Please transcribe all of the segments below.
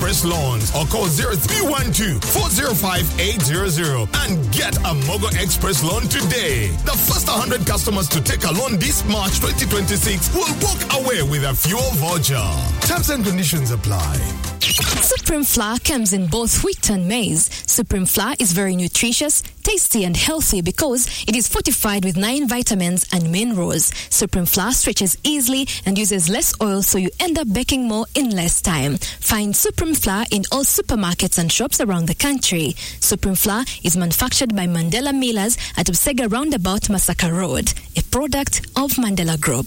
Express Loans or call 0312-405-800 and get a Mogo Express loan today. The first 100 customers to take a loan this March 2026 will walk away with a fuel voucher. Terms and conditions apply. Supreme Flour comes in both wheat and maize. Supreme Flour is very nutritious, tasty and healthy because it is fortified with 9 vitamins and minerals. Supreme Flour stretches easily and uses less oil, so you end up baking more in less time. Find Supreme Flour in all supermarkets and shops around the country. Supreme Flour is manufactured by Mandela Millers at Usega Roundabout, Masaka Road, a product of Mandela Group.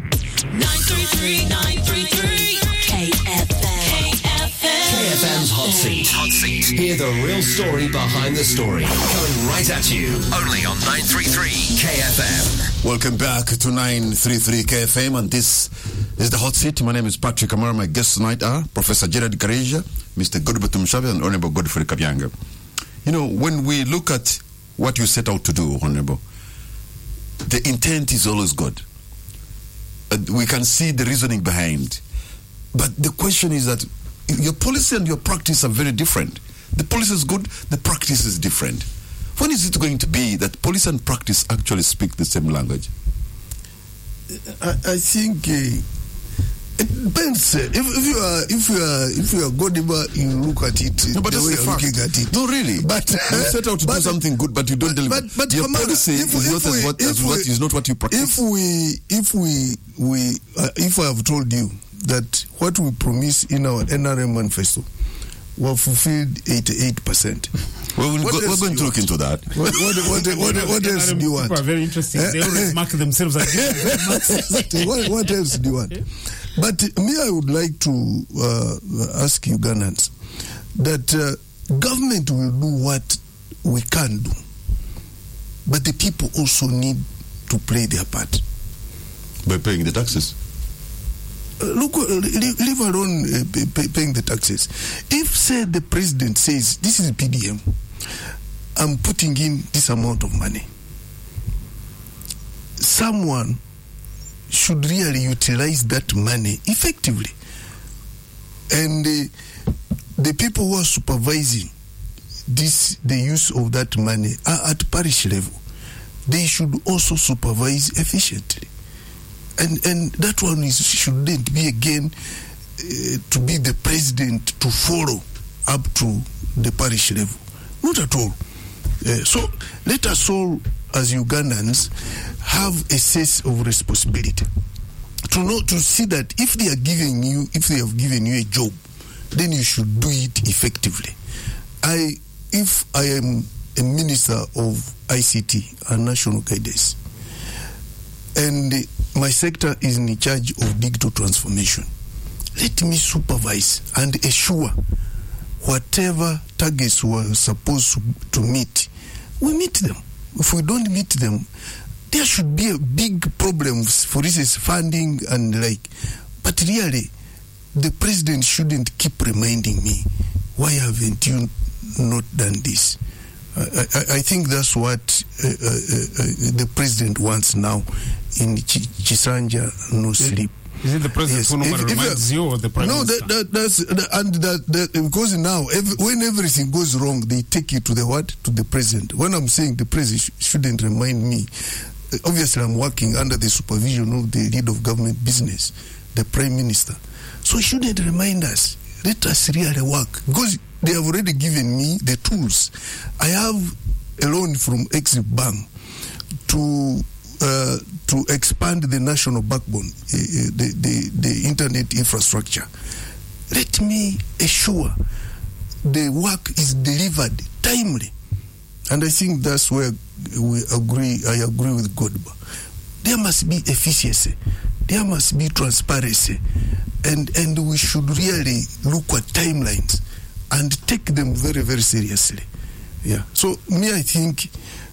933 KFM. KFM's Hot Seat. Hear the real story behind the story. Coming right at you. Only on 933 KFM. Welcome back to 933 KFM, and this is the Hot Seat. My name is Patrick Amara. My guests tonight are Professor Gerard Kareja, Mr. Godfrey Tumshabe, and Honorable Godfrey Kabyanga. You know, when we look at what you set out to do, Honorable, the intent is always good. We can see the reasoning behind. But the question is that your policy and your practice are very different. The policy is good, the practice is different. When is it going to be that policy and practice actually speak the same language? I think it depends. If you are good, you look at it. No, but the that's way the you're fact. looking at it. No, really. But you set out to do something good, but you don't deliver. But your policy is not what you practice. If I have told you that what we promise in our NRM manifesto were fulfilled 88%. Well, we're going to look into that. What else do you want? People are very interesting. They always mark themselves as what else do you want? But me, I would like to ask Ugandans that government will do what we can do, but the people also need to play their part. By paying the taxes? Leave alone paying the taxes. If, say, the president says, this is PDM, I'm putting in this amount of money, someone should really utilize that money effectively. And the people who are supervising the use of that money are at parish level. They should also supervise efficiently. And that one shouldn't be again to be the president to follow up to the parish level. Not at all. So let us all, as Ugandans, have a sense of responsibility to see that if they have given you a job, then you should do it effectively. If I am a minister of ICT and national guidance, and my sector is in charge of digital transformation, let me supervise and assure whatever targets we're supposed to meet, we meet them. If we don't meet them, there should be a big problem, for instance, funding and like. But really, the president shouldn't keep reminding me, why haven't you not done this? I think that's what the president wants now in Chisanja, no sleep. Is it the president who normally reminds you or the prime minister? No, because now when everything goes wrong, they take it to the what? To the president. When I'm saying the president shouldn't remind me, obviously I'm working under the supervision of the lead of government business, the prime minister. So he shouldn't remind us. Let us really work, because they have already given me the tools. I have a loan from Exim Bank to expand the national backbone, the internet infrastructure. Let me assure the work is delivered timely. And I think that's where I agree with Godba. There must be efficiency. There must be transparency. And we should really look at timelines and take them very, very seriously. Yeah. So me, I think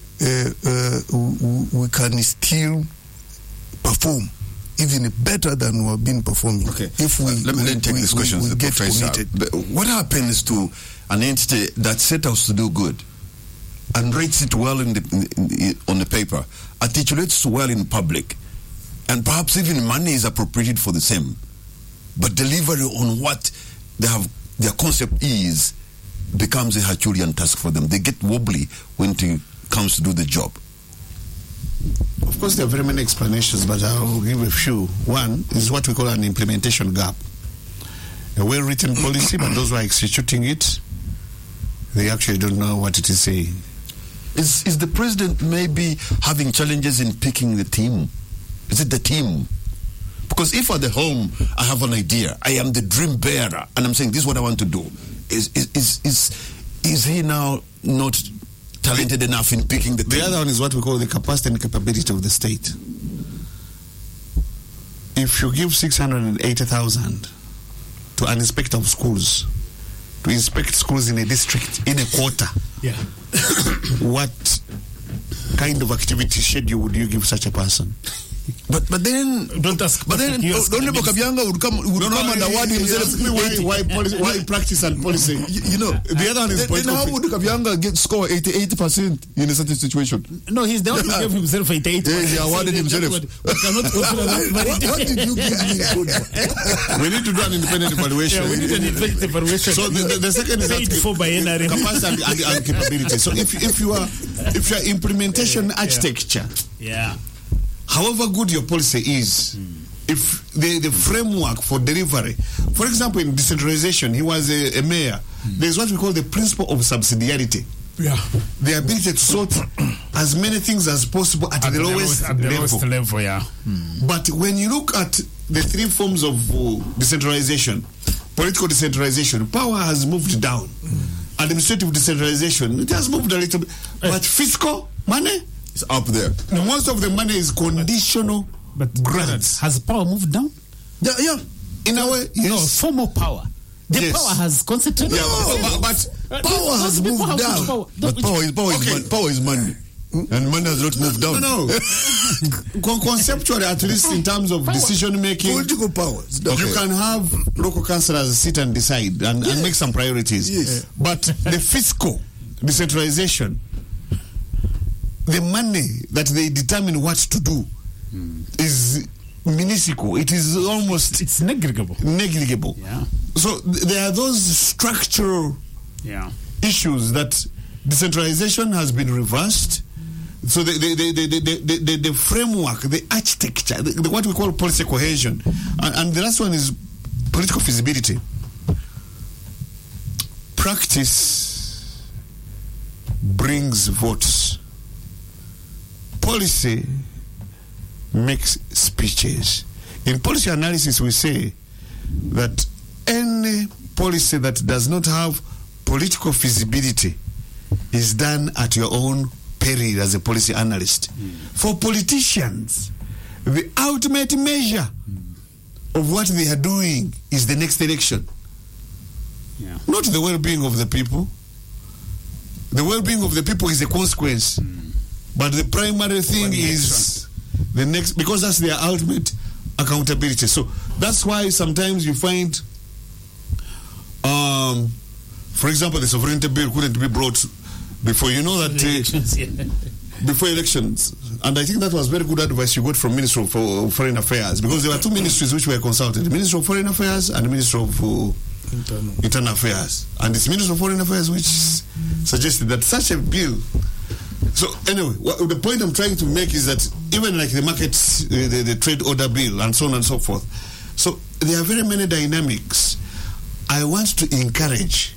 we can still perform even better than we have been performing. Okay. If we let me take this question, we get Professor. committed. What happens to an entity that set out to do good and rates it well on the paper, articulates well in public, and perhaps even money is appropriated for the same, but delivery on what they have their concept becomes a Herculean task for them. They get wobbly when it comes to do the job. Of course, there are very many explanations, but I'll give a few. One is what we call an implementation gap. A well-written policy, but those who are executing it, they actually don't know what it is saying. Is the president maybe having challenges in picking the team? Is it the team? Because if at the home I have an idea, I am the dream bearer, and I'm saying this is what I want to do, is he now not talented enough in picking the team? The other one is what we call the capacity and capability of the state. If you give 680,000 to an inspector of schools to inspect schools in a district, in a quarter, what kind of activity schedule would you give such a person? But then don't ask. But then Honorable Kabianga would come and award himself. Why practice and policy? You know, the other one is then how would Kabianga score 88% in a certain situation? No, he's the one who gave himself 88%. Yeah, he awarded himself. What did you give me? We need to do an independent evaluation. Yeah, we need an independent evaluation. So the second is paid for by NRM. Capacity and capability. So if you are implementation architecture, however good your policy is, if the framework for delivery, for example, in decentralization, he was a mayor. There's what we call the principle of subsidiarity. Yeah. The ability to sort as many things as possible at the lowest level. Yeah. But when you look at the three forms of decentralization, political decentralization, power has moved down. Administrative decentralization, it has moved a little bit. But fiscal money, it's up there. Most of the money is conditional grants. Has power moved down? Yeah. In a way, yes. No, formal power. The power has concentrated. But power has moved down. But power is money. And money has not moved down. No. Conceptually, at least in terms of decision making, political powers. You can have local councillors sit and decide and make some priorities. Yes. But the fiscal decentralization, the money that they determine what to do is minuscule. It is almost... It's negligible. Yeah. So there are those structural issues that decentralization has been reversed. So the framework, the architecture, what we call policy cohesion. And the last one is political feasibility. Practice brings votes. Policy makes speeches. In policy analysis, we say that any policy that does not have political feasibility is done at your own peril as a policy analyst. For politicians, the ultimate measure of what they are doing is the next election. Not the well-being of the people. The well-being of the people is a consequence. But the primary thing is the next, because that's their ultimate accountability. So that's why sometimes you find, for example, the sovereignty bill couldn't be brought before. You know that before elections. And I think that was very good advice you got from Ministry of Foreign Affairs, because there were two ministries which were consulted, the Ministry of Foreign Affairs and the Ministry of Internal Affairs. And it's Ministry of Foreign Affairs which suggested that such a bill. So anyway, the point I'm trying to make is that even like the markets, the trade order bill and so on and so forth. So there are very many dynamics. I want to encourage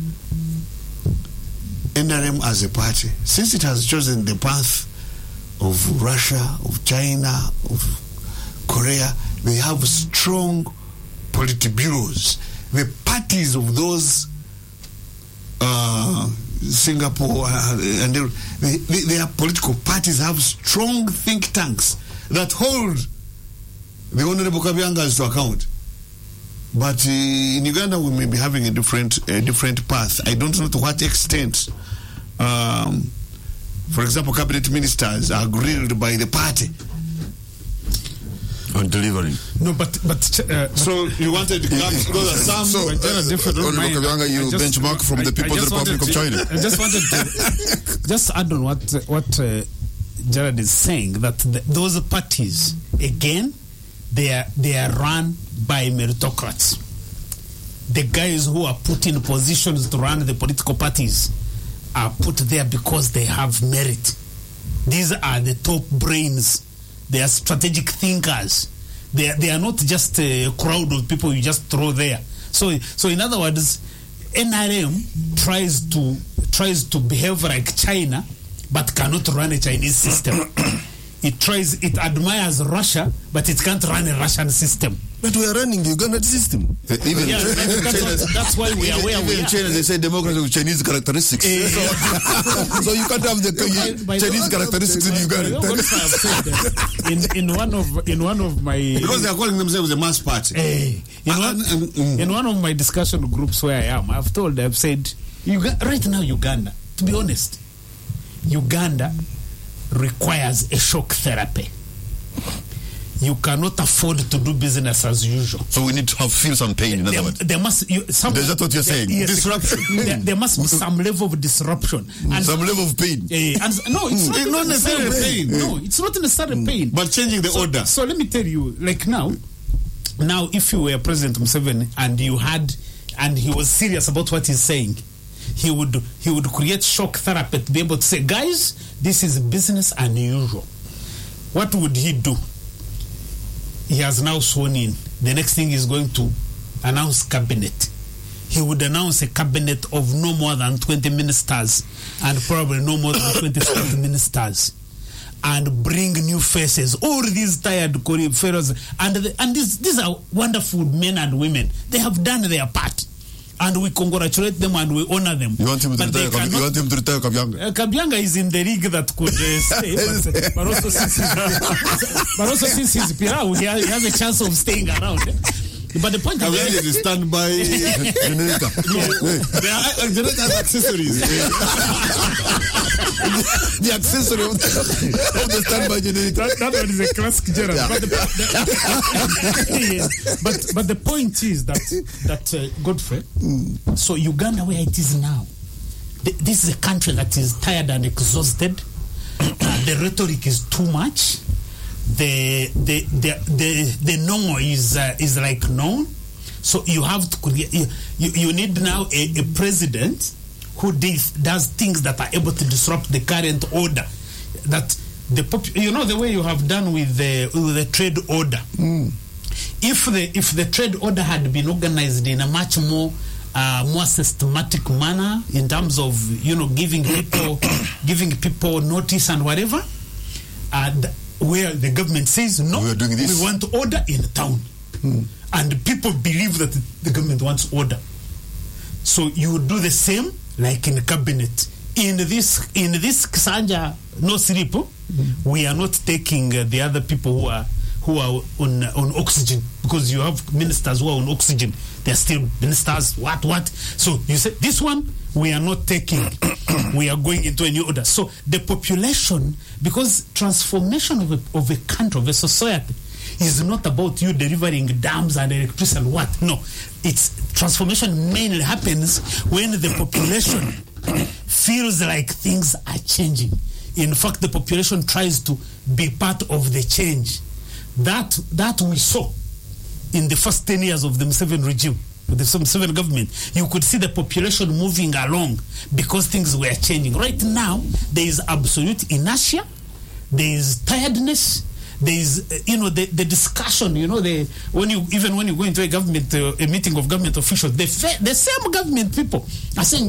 NRM as a party, since it has chosen the path of Russia, of China, of Korea. They have strong politbureaus. The parties of those Singapore and their political parties have strong think tanks that hold the Honorable Kabianga to account. But in Uganda, we may be having a different path. I don't know to what extent. For example, cabinet ministers are grilled by the party on delivering. No, but so you wanted to come because some different. You benchmark from the People's Republic of China. I just wanted to just add on what Gerard is saying, that those parties again they are run by meritocrats. the guys who are put in positions to run the political parties are put there because they have merit. These are the top brains. They are strategic thinkers. They are not just a crowd of people you just throw there. So in other words, NRM tries to behave like China, but cannot run a Chinese system. It admires Russia, but it can't run a Russian system. But we are running the Ugandan system. Even that's why we are where we in are. China, they say democracy with Chinese characteristics. So you can't have the Chinese characteristics in Uganda. In one of my Because they are calling themselves a mass party. In one of my discussion groups where I am, I've said, right now Uganda, to be honest, Uganda requires a shock therapy. You cannot afford to do business as usual. So we need to feel some pain, in other words. There must Is that what you're saying? Yes, Disruption. There must be some level of disruption. And some level of pain. No, it's not necessarily pain. No, it's not necessarily pain. But changing the order. So let me tell you, like now if you were President Museveni and he was serious about what he's saying, he would create shock therapy to be able to say, guys, this is business unusual. What would he do? He has now sworn in. The next thing is going to announce cabinet. He would announce a cabinet of no more than 20 ministers and probably no more than 20 state ministers, and bring new faces. All these tired fellows, and these are wonderful men and women. They have done their part, and we congratulate them and we honor them. You want him to retire Kabyanga? Kabyanga is in the league that could stay, but also since he's Pirau, he has a chance of staying around. But the point is the standby generator. They are generator accessories. The accessory of the standby generator. That one is a classic generator. But the point is that Godfrey, so Uganda, where it is now, this is a country that is tired and exhausted. The rhetoric is too much. The no is like no. So you have to create. You need now a president who does things that are able to disrupt the current order. That the way you have done with the trade order. If the trade order had been organized in a much more systematic manner in terms of giving people notice and whatever, where the government says no, we want order in town, and people believe that the government wants order. So you would do the same like in cabinet. In this Kisanja no sleep, we are not taking the other people who are on oxygen, because you have ministers who are on oxygen. They're still ministers. What? So you say this one we are not taking. We are going into a new order. So the population, because transformation of a country, of a society, is not about you delivering dams and electricity and what. No, it's transformation mainly happens when the population feels like things are changing. In fact, the population tries to be part of the change. That we saw in the first 10 years of the Museveni regime, the Museveni government. You could see the population moving along because things were changing. Right now, there is absolute inertia. There is tiredness. There is, the discussion. When you go into a government, a meeting of government officials, the same government people are saying,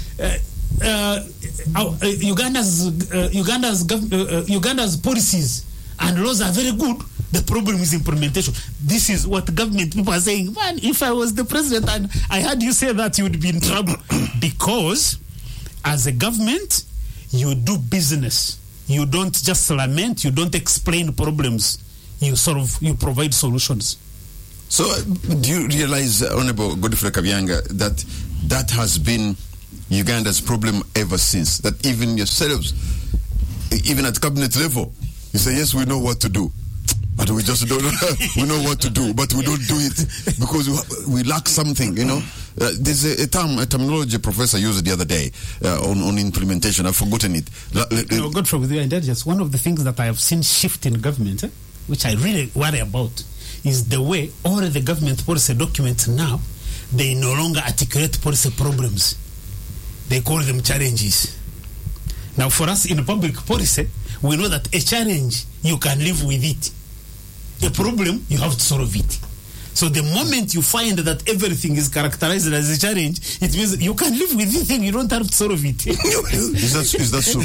Uganda's policies and laws are very good. The problem is implementation. This is what government people are saying. Man, if I was the president and I heard you say that, you would be in trouble. Because as a government, you do business. You don't just lament. You don't explain problems. You provide solutions. So do you realize, Honorable Godfrey Kabyanga, that has been Uganda's problem ever since? That even yourselves, even at cabinet level, you say, yes, we know what to do. But we just don't we know what to do, but we don't do it because we lack something, There's a terminology professor used the other day on implementation. I've forgotten it. Godfrey, with your intelligence, one of the things that I have seen shift in government, which I really worry about, is the way all the government policy documents now, they no longer articulate policy problems. They call them challenges. Now, for us in public policy, we know that a challenge, you can live with it. A problem, you have to solve it. So the moment you find that everything is characterized as a challenge, it means you can live with it and you don't have to solve it. Is that so?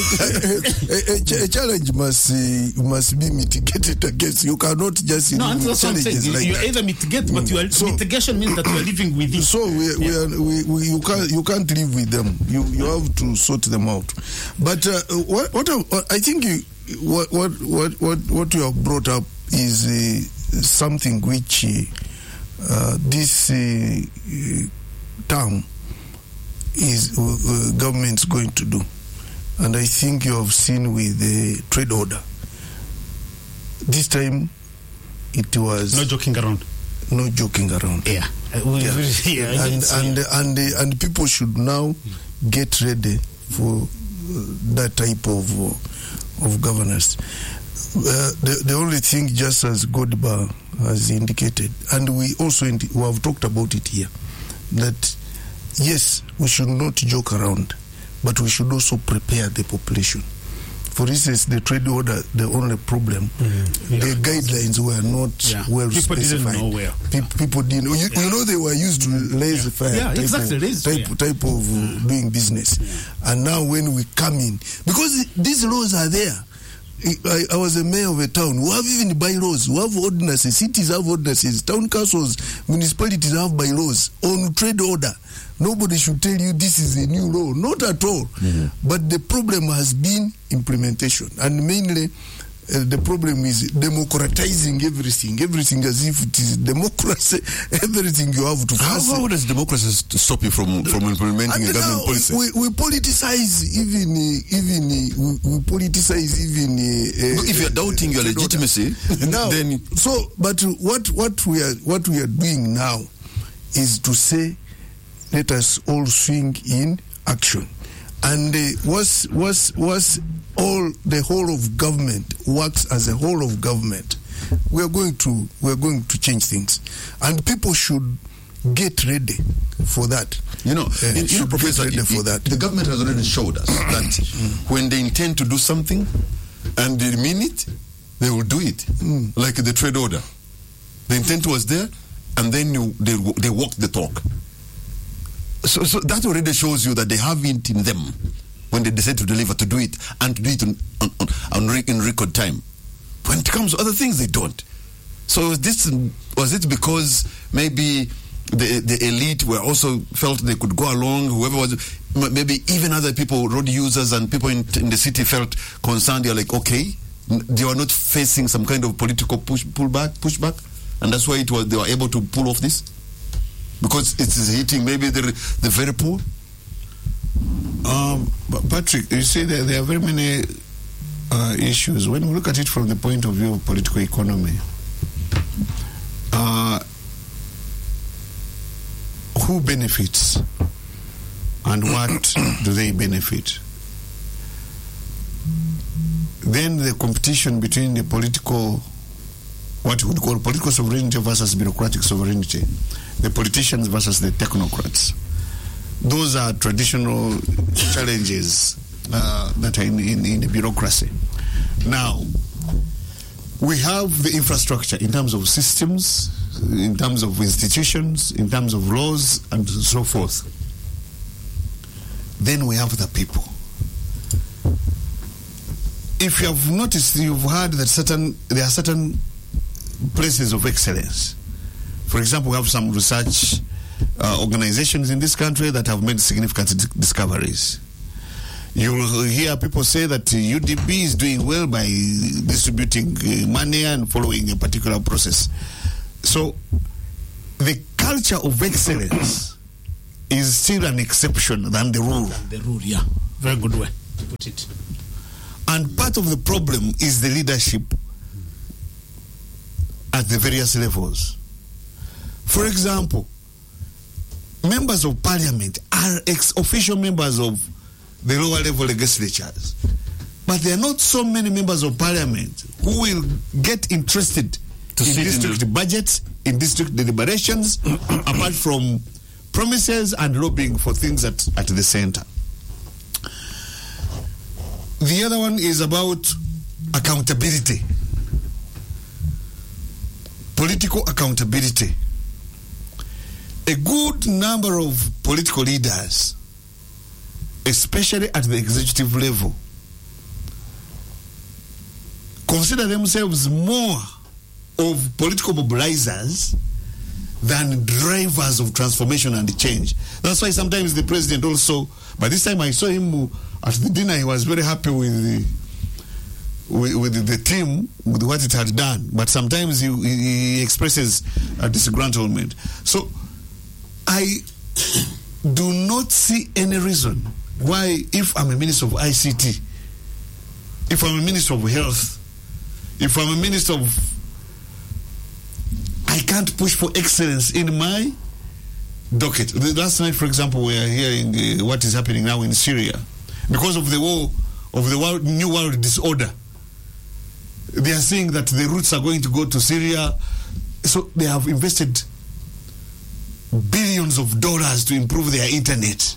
A challenge must be mitigated against. You cannot just no, that's what I'm saying. You either mitigate, but mitigation means that you are living with it. So you can't live with them. You have to sort them out. But I think what you have brought up is something which this term is government's going to do, and I think you have seen with the trade order. This time, it was no joking around. No joking around. Yeah, and people should now get ready for that type of governance. The only thing, just as Godba has indicated, and we also we have talked about it here, that yes, we should not joke around, but we should also prepare the population. For instance, the trade order, the only problem, the guidelines were not well people specified. Didn't know where. People didn't know. You know, they were used to laissez-faire type of doing business. And now when we come in, because these laws are there. I was a mayor of a town. We have even bylaws. We have ordinances. Cities have ordinances. Town councils, municipalities have bylaws on trade order. Nobody should tell you this is a new law. Not at all. But the problem has been implementation. And mainly, the problem is democratizing everything. Everything as if it is democracy. Everything you have to pass. How does democracy stop you from implementing a government policy? We politicize even. We politicize even. If you're doubting your legitimacy, now, then But what we are doing now is to say, let us all swing in action. And was the whole of government works as a whole of government, we're going to change things, and people should get ready for that. Professor, the government has already showed us that when they intend to do something and they mean it, they will do it. Like the trade order, the intent was there, and then they walk the talk. So that already shows you that they have it in them when they decide to deliver, to do it, and to do it in record time. When it comes to other things, they don't. So was it because maybe the elite were also felt they could go along, whoever was, maybe even other people, road users and people in the city felt concerned. They're like, okay, they were not facing some kind of political pushback, and that's why they were able to pull off this? Because it is hitting maybe the very poor? But Patrick, you see there are very many issues. When we look at it from the point of view of political economy, who benefits and what do they benefit? Then the competition between the what we would call political sovereignty versus bureaucratic sovereignty, the politicians versus the technocrats. Those are traditional challenges that are in the bureaucracy. Now, we have the infrastructure in terms of systems, in terms of institutions, in terms of laws, and so forth. Then we have the people. If you have noticed, you've heard that there are certain places of excellence. For example, we have some research organizations in this country that have made significant discoveries. You will hear people say that UDP is doing well by distributing money and following a particular process. So the culture of excellence is still an exception than the rule. The rule, yeah. Very good way to put it. And part of the problem is the leadership at the various levels. For example, members of parliament are ex-official members of the lower level legislatures. But there are not so many members of parliament who will get interested in district budgets, in district deliberations, apart from promises and lobbying for things at the center. The other one is about accountability. Political accountability. A good number of political leaders, especially at the executive level, consider themselves more of political mobilizers than drivers of transformation and change. That's why sometimes the president also, by this time I saw him at the dinner, he was very happy with the team, with what it had done. But sometimes he expresses a disgruntlement. So I do not see any reason why, if I'm a minister of ICT, if I'm a minister of health, if I'm a minister of, I can't push for excellence in my docket. Last night, for example, we are hearing what is happening now in Syria. Because of the war, of the new world disorder, they are saying that the routes are going to go to Syria. So they have invested billions of dollars to improve their internet.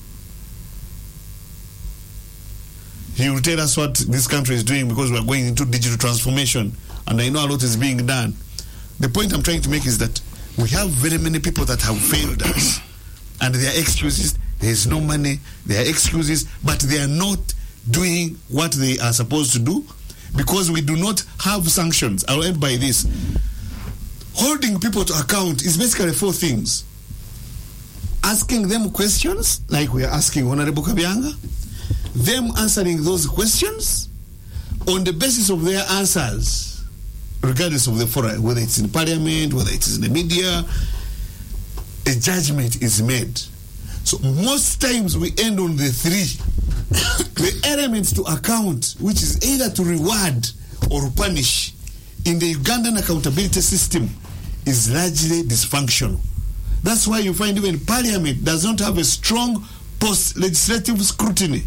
He will tell us what this country is doing because we are going into digital transformation, and I know a lot is being done. The point I'm trying to make is that we have very many people that have failed us, and their excuses, there is no money, their excuses, but they are not doing what they are supposed to do because we do not have sanctions. I'll end by this. Holding people to account is basically four things. Asking them questions, like we are asking Honorable Kabyanga, them answering those questions on the basis of their answers, regardless of the forum, whether it's in parliament, whether it is in the media, a judgment is made. So most times we end on the three. The elements to account, which is either to reward or punish, in the Ugandan accountability system is largely dysfunctional. That's why you find even parliament does not have a strong post-legislative scrutiny.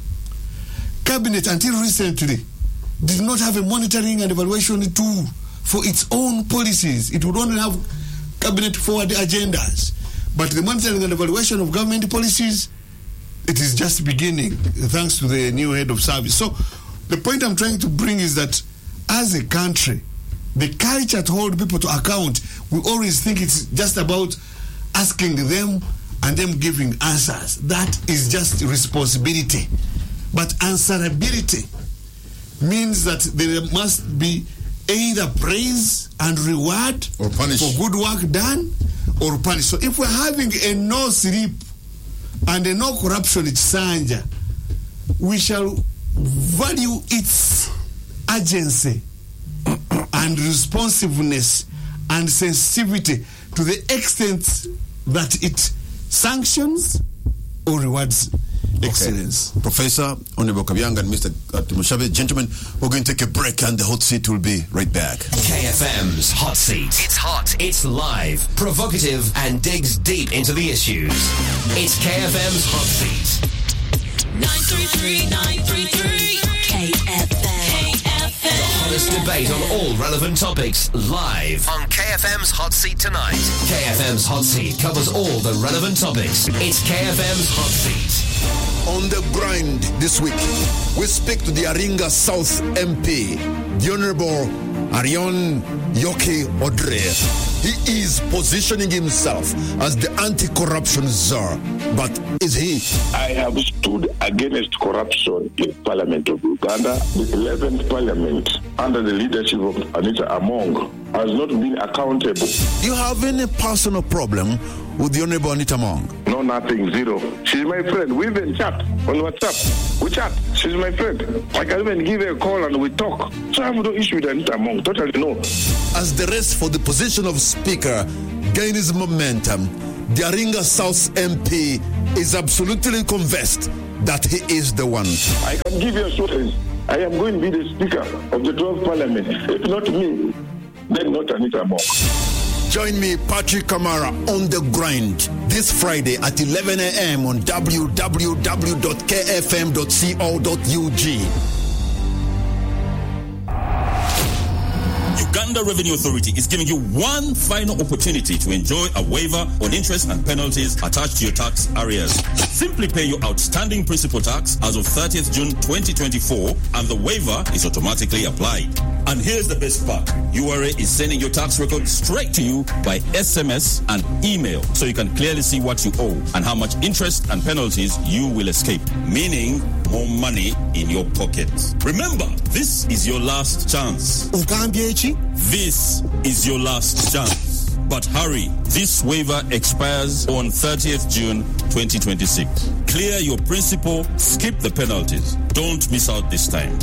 Cabinet, until recently, did not have a monitoring and evaluation tool for its own policies. It would only have cabinet forward agendas. But the monitoring and evaluation of government policies, it is just beginning, thanks to the new head of service. So the point I'm trying to bring is that as a country, the culture to hold people to account, we always think it's just about asking them and them giving answers. That is just responsibility. But answerability means that there must be either praise and reward or punish for good work done, or punish. So if we're having a no sleep and a no corruption Sanja, we shall value its urgency and responsiveness and sensitivity to the extent that it sanctions or rewards excellence. Okay. Professor Honorable Kabyanga and Mr. Mushabe, gentlemen, we're going to take a break and the hot seat will be right back. KFM's Hot Seat. It's hot, it's live, provocative, and digs deep into the issues. It's KFM's Hot Seat. 933 KFM. The hottest debate on all relevant topics live on KFM's Hot Seat tonight. KFM's Hot Seat covers all the relevant topics. It's KFM's Hot Seat. On the grind this week, we speak to the Aringa South MP, the Honorable Arion Yoki Odre. He is positioning himself as the anti-corruption czar, but is he? I have stood against corruption in Parliament of Uganda. The 11th Parliament, under the leadership of Anita Among, has not been accountable. Do you have any personal problem with the Honorable Anita Among? No, nothing, zero. She's my friend. We even chat on WhatsApp. We chat. She's my friend. I can even give her a call and we talk. So I have no issue with Anita Among. Totally no. As the race for the position of Speaker gains momentum, the Aringa South MP is absolutely convinced that he is the one. I can give you assurance. I am going to be the Speaker of the 12th Parliament. If not me, then not Anita Among. Join me, Patrick Kamara, on the grind this Friday at 11 a.m. on www.kfm.co.ug. Uganda Revenue Authority is giving you one final opportunity to enjoy a waiver on interest and penalties attached to your tax arrears. Simply pay your outstanding principal tax as of 30th June 2024 and the waiver is automatically applied. And here's the best part. URA is sending your tax record straight to you by SMS and email so you can clearly see what you owe and how much interest and penalties you will escape, meaning more money in your pocket. Remember, this is your last chance. This is your last chance. But hurry, this waiver expires on 30th June 2026. Clear your principal, skip the penalties. Don't miss out this time.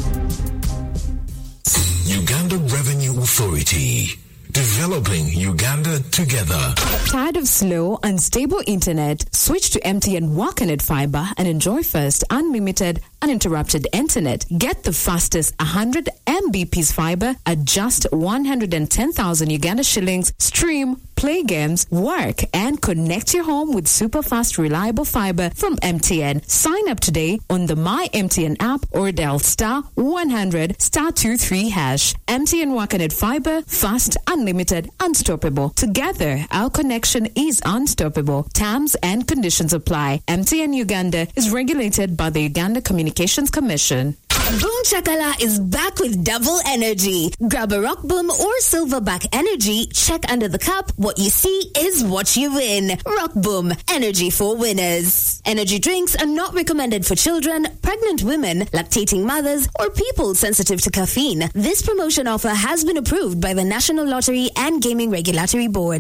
Uganda Revenue Authority. Developing Uganda together. Tired of slow, unstable internet? Switch to MTN WakaNet Fiber and enjoy first unlimited, uninterrupted internet. Get the fastest 100 Mbps fiber at just 110,000 Uganda shillings. Stream, play games, work, and connect your home with super fast, reliable fiber from MTN. Sign up today on the My MTN app or dial *100 *23#. MTN WakaNet Fiber, fast, unlimited, unstoppable. Together, our connection is unstoppable. Terms and conditions apply. MTN Uganda is regulated by the Uganda Communications Commission. Boom Chakala is back with double energy. Grab a Rock Boom or Silverback Energy, check under the cup. What you see is what you win. Rock Boom, energy for winners. Energy drinks are not recommended for children, pregnant women, lactating mothers, or people sensitive to caffeine. This promotion offer has been approved by the National Lottery and Gaming Regulatory Board.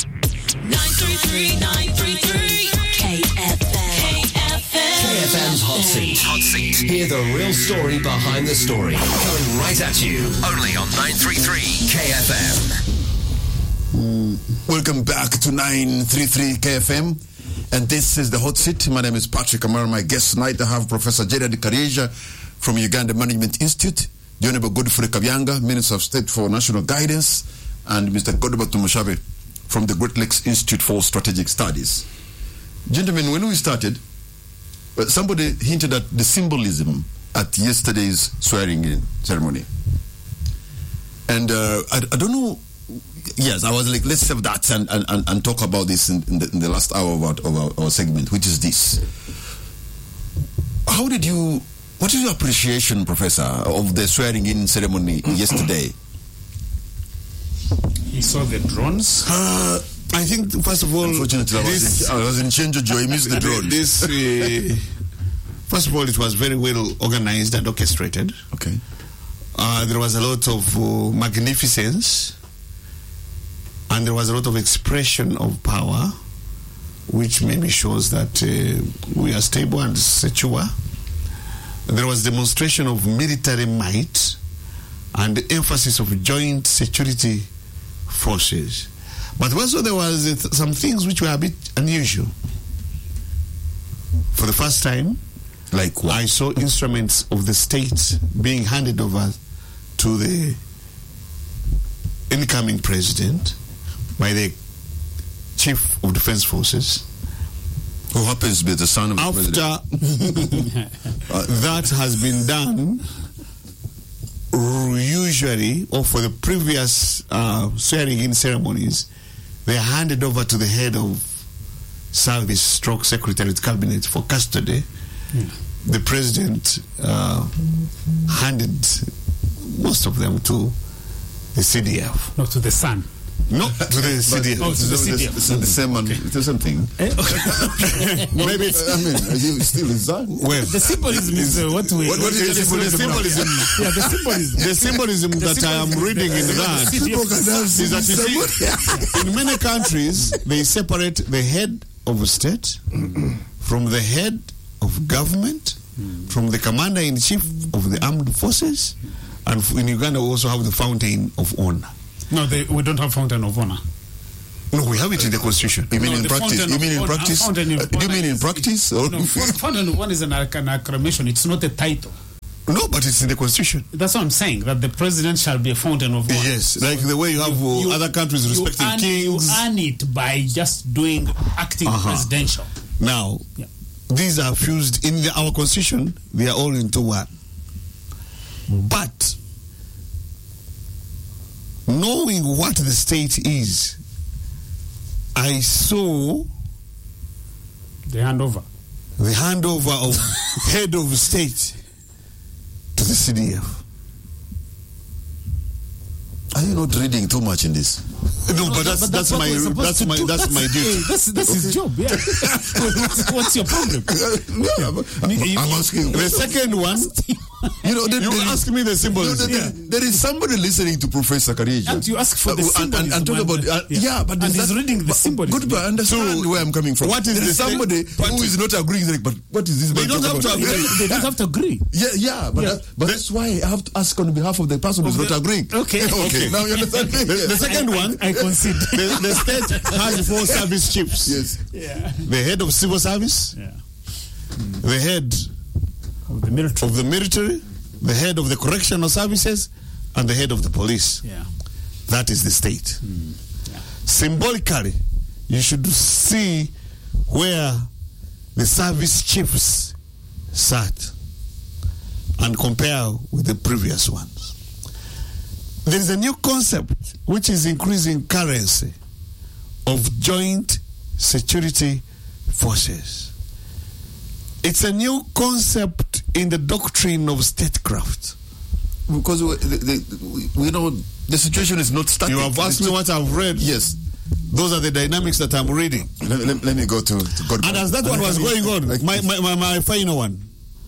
933 KFM's Hot Seat. Hot Seat. Hear the real story behind the story. Coming right at you. Only on 933 KFM. Welcome back to 933 KFM. And this is the Hot Seat. My name is Patrick Amara. My guest tonight, I have Professor Gerard Kareja from Uganda Management Institute, the Honorable Godfrey Kabyanga, Minister of State for National Guidance, and Mr. Godbert Mushabe from the Great Lakes Institute for Strategic Studies. Gentlemen, when we started, somebody hinted at the symbolism at yesterday's swearing-in ceremony. And I don't know. Yes, I was like, let's save that and talk about this in the last hour of our segment, which is this. What is your appreciation, Professor, of the swearing-in ceremony yesterday? You saw the drones? I think, first of all, unfortunately, I was in Change of Joy. I missed the drone. First of all, it was very well organized and orchestrated. Okay. There was a lot of magnificence, and there was a lot of expression of power, which maybe shows that we are stable and secure. There was demonstration of military might and the emphasis of joint security forces. But also there was some things which were a bit unusual. For the first time, like what? I saw instruments of the state being handed over to the incoming president by the Chief of Defense Forces. Who happens to be the son of the president. After that has been done, usually, or for the previous swearing-in ceremonies, they are handed over to the head of service / Secretariat Cabinet for custody. The president handed most of them to the CDF. No, to the son. No, to the CDF. Oh, to the CDF. It's the same one. It's the same thing. Maybe it's, I mean, are you still his son? Well, the symbolism is what we. What is the symbolism? Yeah, the symbolism. The symbolism that I am reading in that is that you see, in many countries they separate the head of state from the head of government, from the commander-in-chief of the armed forces, and in Uganda we also have the fountain of honor. No, we don't have fountain of honor. No, we have it in the constitution. You mean in practice? You mean in practice? Do you mean in practice? No, fountain of honor is an acclamation. It's not a title. No, but it's in the constitution. That's what I'm saying, that the president shall be a fountain of honor. Yes, like the way you have other countries respecting kings. You earn it by just acting presidential. Now, these are fused in our constitution. They are all into one. But knowing what the state is, I saw the handover of head of state to the CDF. Are you not reading too much in this? No, but that's my duty. That's his job. Yeah. What's your problem? I'm asking. The second one. You ask me the symbolism. There is somebody listening to Professor Karija. And you ask for the symbolism. And talk about but and he's reading the symbolism. Good, but I understand where I'm coming from. What is there is somebody who is not agreeing? Like, but what is this? They don't have to agree. They don't have to agree. But that's why I have to ask on behalf of the person who's not agreeing. Okay. Now you understand. The second one, I concede. The state has 4 service chiefs. Yes. Yeah. The head of civil service. Yeah. The head of the military. The head of the correctional services, and the head of the police. Yeah. That is the state. Symbolically, you should see where the service chiefs sat and compare with the previous ones. There is a new concept which is increasing currency of joint security forces. It's a new concept in the doctrine of statecraft. Because we know the situation is not static. You have asked me what I've read. Yes. Those are the dynamics that I'm reading. Let me go to God. And as that one was going on, my final one.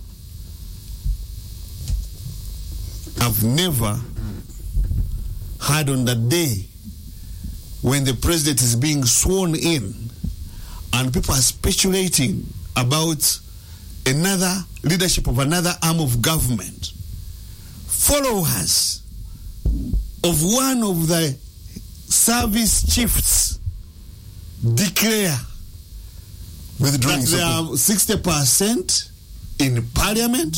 I've never had on the day when the president is being sworn in and people are speculating about another leadership of another arm of government, followers of one of the service chiefs declare withdrawing that they are 60% in parliament,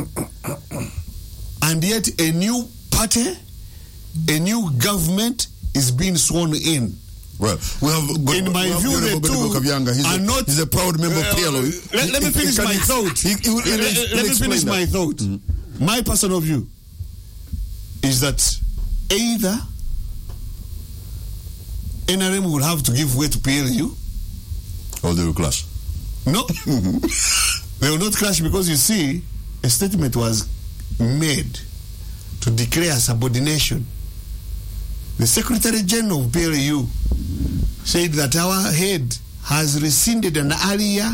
and yet a new party, a new government is being sworn in. Well, we have in my view, the two he's a proud member of PLO. Let me finish my thought. Let me finish my thought. My personal view is that either NRM will have to give way to PLU, or they will clash. No, they will not clash, because you see, a statement was made to declare subordination. The Secretary General of PLU said that our head has rescinded an earlier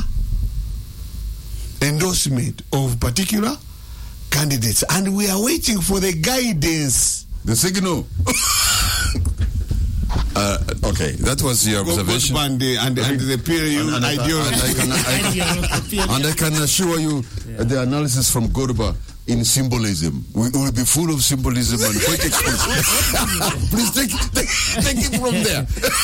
endorsement of particular candidates, and we are waiting for the guidance. The signal. Okay, that was your observation. And the PLU ideology. And I can assure you the analysis from Gorba in symbolism. We will be full of symbolism and quick expression. Please take it from there.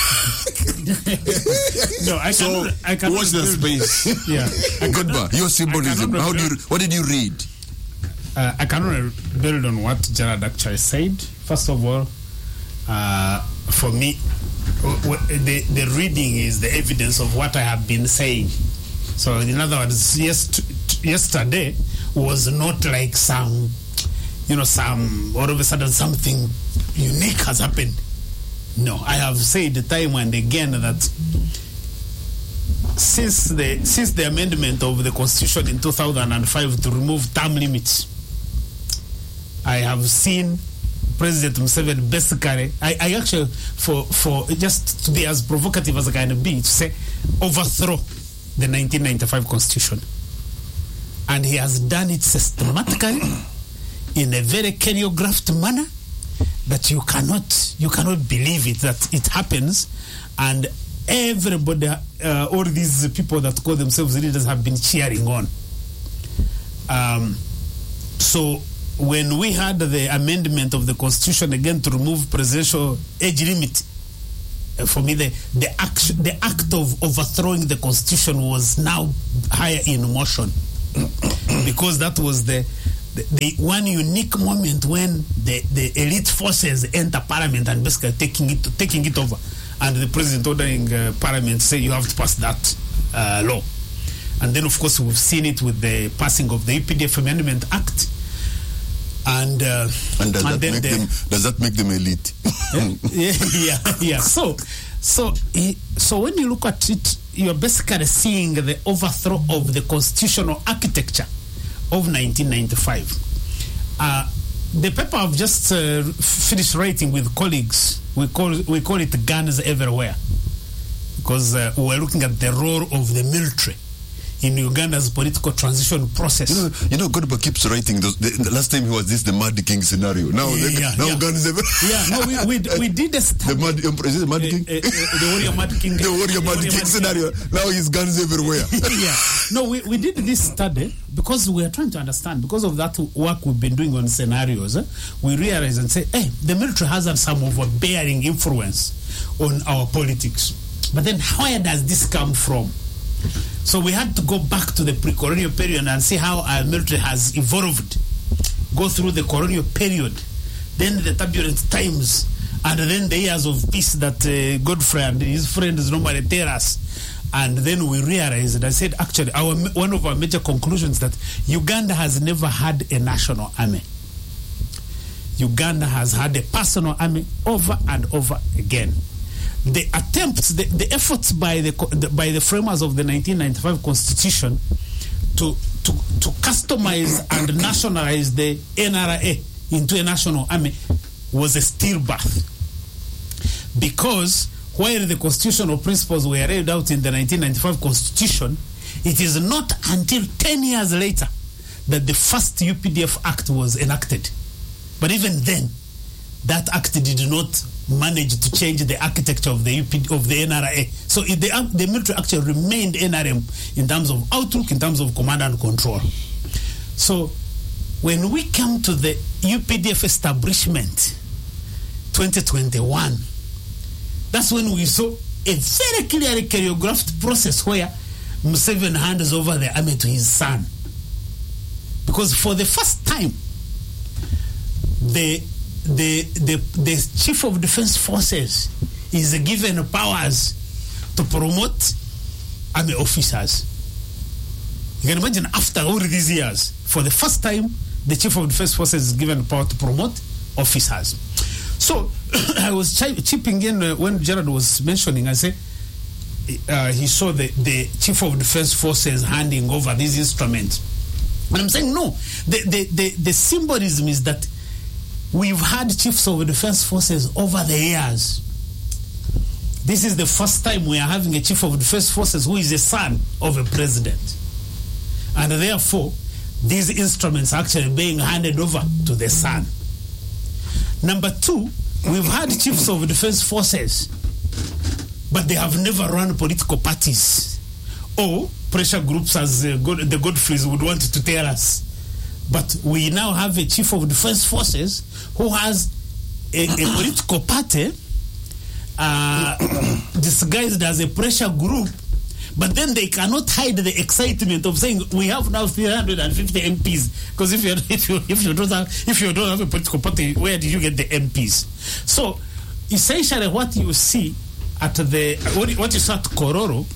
No, I can watch the space. Yeah. Gorba, your symbolism. What did you read? I cannot build on what Gerard actually said. First of all, for me, the reading is the evidence of what I have been saying. So, in other words, yesterday was not like some all of a sudden something unique has happened. No, I have said time and again that since the amendment of the Constitution in 2005 to remove term limits, I have seen President Museveni basically, I actually, for just to be as provocative as I can be, to say overthrow the 1995 Constitution. And he has done it systematically in a very choreographed manner that you cannot believe it, that it happens. And everybody, all these people that call themselves leaders have been cheering on. So when we had the amendment of the Constitution again to remove presidential age limit, for me the act of overthrowing the Constitution was now higher in motion, because that was the one unique moment when the elite forces enter Parliament and basically taking it over, and the president ordering Parliament say you have to pass that law. And then of course we've seen it with the passing of the EPDF Amendment Act. And does that make them elite? yeah. So when you look at it, you're basically seeing the overthrow of the constitutional architecture of 1995. The paper I've just finished writing with colleagues, we call it Guns Everywhere, because we're looking at the role of the military in Uganda's political transition process. You know, Godber keeps writing those. The last time he was the Mad King scenario. Now Guns Everywhere. We did a study. The Mad Emperor, is it the Mad King? The Warrior Mad King. The Warrior Mad King scenario. Now he's Guns Everywhere. No, we did this study because we are trying to understand, because of that work we've been doing on scenarios. We realize and say, hey, the military has some overbearing influence on our politics. But then where does this come from? So we had to go back to the pre-colonial period and see how our military has evolved. Go through the colonial period, then the turbulent times, and then the years of peace that Godfrey and his friends normally tell us. And then we realized, I said, actually, one of our major conclusions that Uganda has never had a national army. Uganda has had a personal army over and over again. The attempts, the efforts by the framers of the 1995 Constitution to customize and nationalize the NRA into a national army was a stillbirth. Because while the constitutional principles were laid out in the 1995 Constitution, it is not until 10 years later that the first UPDF Act was enacted. But even then, that act did not manage to change the architecture of the NRA. So the military actually remained NRM in terms of outlook, in terms of command and control. So when we come to the UPDF establishment, 2021, that's when we saw a very clearly choreographed process where Museveni hands over the army to his son. Because for the first time, the Chief of Defense Forces is given powers to promote army officers. You can imagine, after all these years, for the first time, the Chief of Defense Forces is given power to promote officers. So I was chipping in when Gerard was mentioning, I said he saw the Chief of Defense Forces handing over these instruments. And I'm saying, no, the symbolism is that we've had chiefs of defense forces over the years. This is the first time we are having a chief of defense forces who is a son of a president. And therefore, these instruments are actually being handed over to the son. Number two, we've had chiefs of defense forces, but they have never run political parties or pressure groups, as the Godfreys would want to tell us. But we now have a chief of defense forces who has a political party disguised as a pressure group, but then they cannot hide the excitement of saying we have now 350 MPs. Because if you don't have a political party, where did you get the MPs? So essentially, what you see at what you saw at Kororo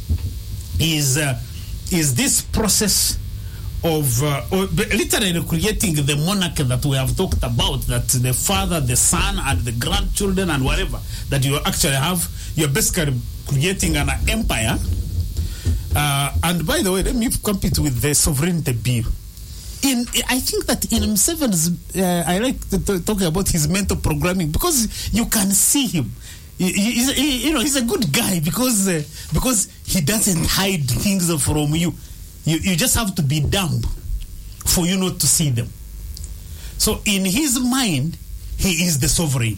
is this process of literally creating the monarchy that we have talked about, that the father, the son, and the grandchildren and whatever that you actually have. You're basically creating an empire. And by the way, let me compete with the sovereignty bill. I think that in Museveni's, I like talking about his mental programming, because you can see him. He's a good guy because he doesn't hide things from you. You just have to be dumb for you not to see them. So in his mind, he is the sovereign.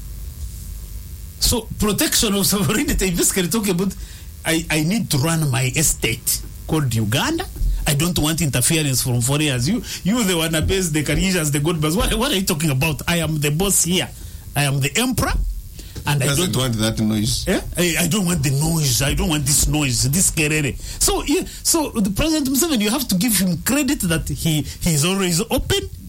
So protection of sovereignty, basically talking about, I need to run my estate called Uganda. I don't want interference from foreigners. You the Wanabes, the Karijas, the Godbas. What are you talking about? I am the boss here. I am the emperor. And I don't want that noise. I don't want the noise. I don't want this noise, this kerere. So the President Museveni, you have to give him credit that he is always open.